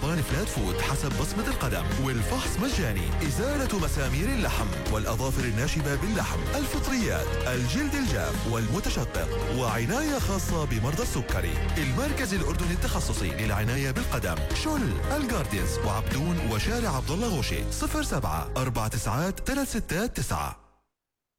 اليابان فلات فود حسب بصمة القدم، والفحص مجاني. إزالة مسامير اللحم والأظافر الناشبة باللحم، الفطريات، الجلد الجاف والمتشقق، وعناية خاصة بمرضى السكري. المركز الأردني التخصصي للعناية بالقدم، شل، الجاردينز وعبدون وشارع عبد الله غوشي. 07 49 369.